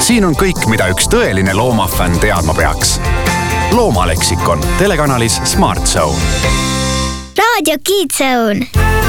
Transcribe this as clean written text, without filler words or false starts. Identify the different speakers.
Speaker 1: siin on kõik, mida üks tõeline loomafänn teadma peaks. Loomaleksikon telekanalis Smart Zone.
Speaker 2: Raadio Kids Zone.